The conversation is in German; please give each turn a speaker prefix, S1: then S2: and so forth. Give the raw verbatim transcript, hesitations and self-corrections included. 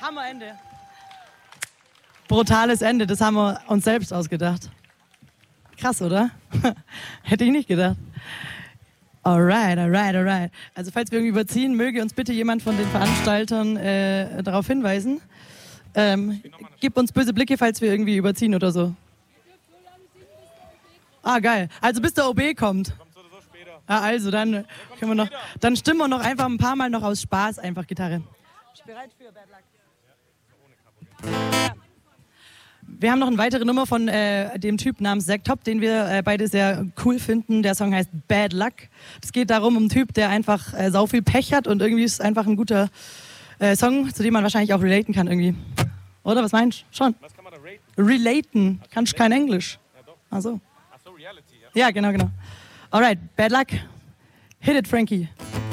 S1: Hammerende. Brutales Ende, das haben wir uns selbst ausgedacht. Krass, oder? Hätte ich nicht gedacht. Alright, alright, alright. Also falls wir irgendwie überziehen, möge uns bitte jemand von den Veranstaltern äh, darauf hinweisen. Ähm, gib uns böse Blicke, falls wir irgendwie überziehen oder so. Ah, geil. Also bis der O B kommt. Ah, also, dann können wir noch, dann stimmen wir noch einfach ein paar Mal noch aus Spaß einfach Gitarre. Bereit für Bad Luck? Ja. Wir haben noch eine weitere Nummer von äh, dem Typ namens Zack Top, den wir äh, beide sehr cool finden. Der Song heißt Bad Luck. Es geht darum, um einen Typ, der einfach äh, sau viel Pech hat und irgendwie ist einfach ein guter äh, Song, zu dem man wahrscheinlich auch relaten kann irgendwie. Oder, was meinst du? Schon?
S2: Was kann man da raten?
S1: Relaten. Kannst du kein Englisch?
S2: Ja, doch.
S1: Ach so.
S2: Ach so, Reality, ja?
S1: Ja, genau, genau. Alright, Bad Luck. Hit it, Frankie.